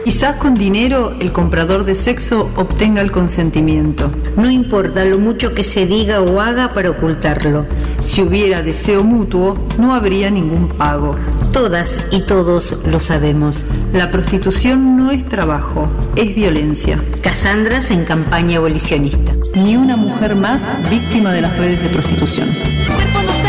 Quizás con dinero el comprador de sexo obtenga el consentimiento. No importa lo mucho que se diga o haga para ocultarlo. Si hubiera deseo mutuo, no habría ningún pago. Todas y todos lo sabemos. La prostitución no es trabajo, es violencia. Casandras en campaña abolicionista. Ni una mujer más víctima de las redes de prostitución.